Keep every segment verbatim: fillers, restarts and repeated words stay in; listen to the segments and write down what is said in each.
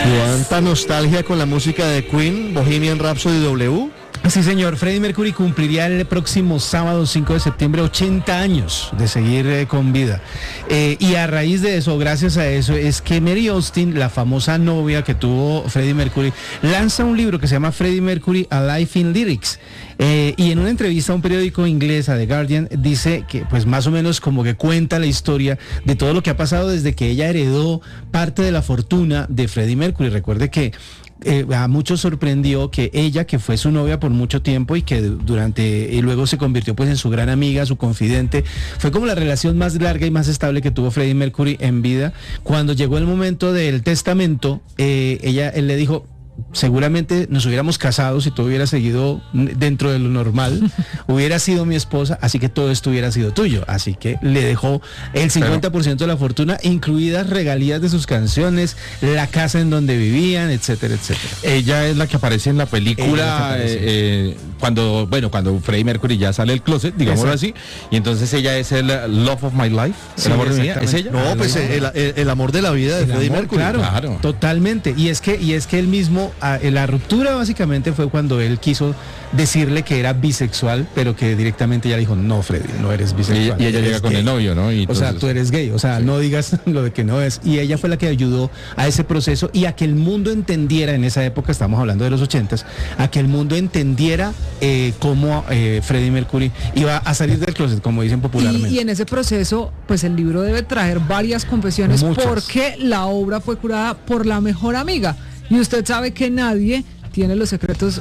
¿Cuánta nostalgia con la música de Queen, Bohemian Rhapsody W? Sí, señor. Freddie Mercury cumpliría el próximo sábado cinco de septiembre ochenta años de seguir eh, con vida. Eh, y a raíz de eso, gracias a eso, es que Mary Austin, la famosa novia que tuvo Freddie Mercury, lanza un libro que se llama Freddie Mercury, A Life in Lyrics. Eh, y en una entrevista a un periódico inglés, a The Guardian, dice que pues más o menos como que cuenta la historia de todo lo que ha pasado desde que ella heredó parte de la fortuna de Freddie Mercury. Recuerde que Eh, a muchos sorprendió que ella, que fue su novia por mucho tiempo y que durante y luego se convirtió pues en su gran amiga, su confidente, fue como la relación más larga y más estable que tuvo Freddie Mercury en vida. Cuando llegó el momento del testamento, eh, ella él le dijo: seguramente nos hubiéramos casado si todo hubiera seguido dentro de lo normal, hubiera sido mi esposa, así que todo esto hubiera sido tuyo. Así que le dejó el cincuenta por ciento de la fortuna, incluidas regalías de sus canciones, la casa en donde vivían, etcétera, etcétera. Ella es la que aparece en la película eh, eh, cuando, bueno, cuando Freddie Mercury ya sale del closet, digámoslo así, y entonces ella es el Love of My Life, sí, el amor de mi vida, ¿es ella? No, ah, pues el, el, el amor de la vida de el Freddie amor, Mercury. Claro, claro, totalmente. Y es que, y es que él mismo, a, la ruptura básicamente fue cuando él quiso decirle que era bisexual, pero que directamente ella dijo: no, Freddie, no eres bisexual. Y, y ella llega con gay. el novio, ¿no? Y entonces, o sea, tú eres gay, o sea, sí. No digas lo de que no es. Y ella fue la que ayudó a ese proceso y a que el mundo entendiera, en esa época, estamos hablando de los ochentas, a que el mundo entendiera eh, cómo eh, Freddie Mercury iba a salir del closet, como dicen popularmente. Y, y en ese proceso, pues el libro debe traer varias confesiones. Muchas. Porque la obra fue curada por la mejor amiga. Y usted sabe que nadie tiene los secretos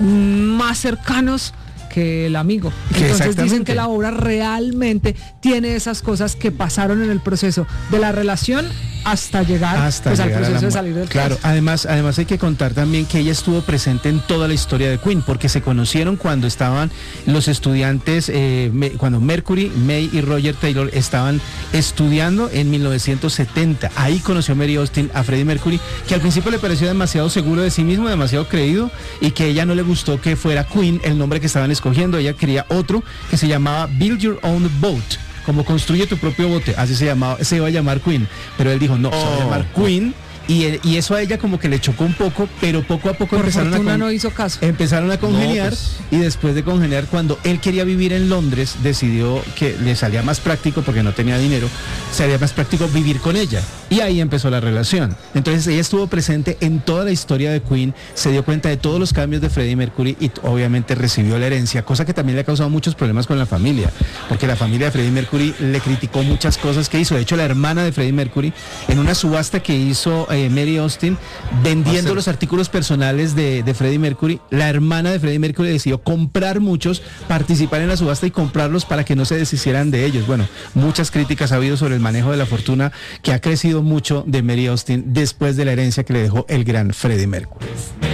más cercanos que el amigo. Entonces dicen que la obra realmente tiene esas cosas que pasaron en el proceso de la relación hasta llegar, hasta pues, llegar al proceso la, de salir del claro, caso. además, además hay que contar también que ella estuvo presente en toda la historia de Queen, porque se conocieron cuando estaban los estudiantes, eh, me, cuando Mercury, May y Roger Taylor estaban estudiando en mil novecientos setenta. Ahí conoció Mary Austin a Freddie Mercury, que al principio le pareció demasiado seguro de sí mismo, demasiado creído, y que a ella no le gustó que fuera Queen el nombre que estaban escogiendo. Ella quería otro que se llamaba Build Your Own Boat, como construye tu propio bote, así se llamaba, se iba a llamar Queen, pero él dijo: no, oh. se va a llamar Queen. Y, y eso a ella como que le chocó un poco, pero poco a poco Por empezaron a con... no hizo caso. empezaron a congeniar. No, pues... Y después de congeniar, cuando él quería vivir en Londres, decidió que le salía más práctico, porque no tenía dinero, salía más práctico vivir con ella. Y ahí empezó la relación. Entonces ella estuvo presente en toda la historia de Queen, se dio cuenta de todos los cambios de Freddie Mercury y obviamente recibió la herencia, cosa que también le ha causado muchos problemas con la familia, porque la familia de Freddie Mercury le criticó muchas cosas que hizo. De hecho, la hermana de Freddie Mercury, en una subasta que hizo eh, Mary Austin, vendiendo los artículos personales de, de Freddie Mercury, la hermana de Freddie Mercury decidió comprar muchos, participar en la subasta y comprarlos para que no se deshicieran de ellos. Bueno, muchas críticas ha habido sobre el manejo de la fortuna que ha crecido mucho de Mary Austin después de la herencia que le dejó el gran Freddie Mercury.